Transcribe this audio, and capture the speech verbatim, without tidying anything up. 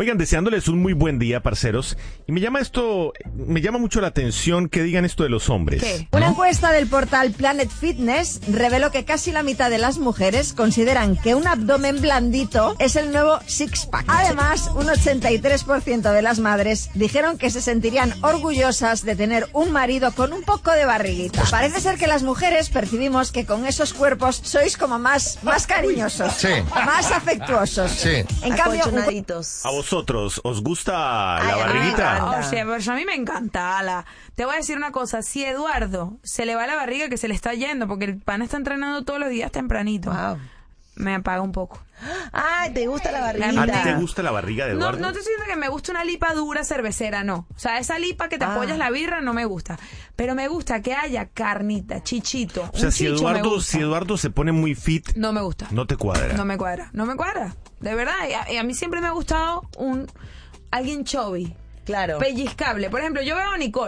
Oigan, deseándoles un muy buen día, parceros. Y me llama esto, me llama mucho la atención que digan esto de los hombres. ¿Qué? Una encuesta del portal Planet Fitness reveló que casi la mitad de las mujeres consideran que un abdomen blandito es el nuevo six-pack. Además, un ochenta y tres por ciento de las madres dijeron que se sentirían orgullosas de tener un marido con un poco de barriguita. Parece ser que las mujeres percibimos que con esos cuerpos sois como más, más cariñosos, Sí. más afectuosos. Sí. En cambio, un Acolchonaditos. ¿A vosotros os gusta Ay, la a mí me barriguita? encanta. O sea, pues a mí me encanta, Ala. Te voy a decir una cosa, si Eduardo se le va la barriga que se le está yendo, porque el pana está entrenando todos los días tempranito, Wow. me apaga un poco. Ay, ¿te gusta la ¿A barriguita? ti te gusta la barriga de No, Eduardo? no te estoy diciendo que me gusta una lipa dura cervecera, no. O sea, esa lipa que te Ah. apoyas la birra no me gusta. Pero me gusta que haya carnita, chichito. O sea, un si chicho me Eduardo, gusta. si Eduardo se pone muy fit, No me gusta. no te cuadra. No me cuadra. No me cuadra. De verdad. Y a, y a mí siempre me ha gustado un alguien chubby. Claro. Pellizcable. Por ejemplo, yo veo a Nicole.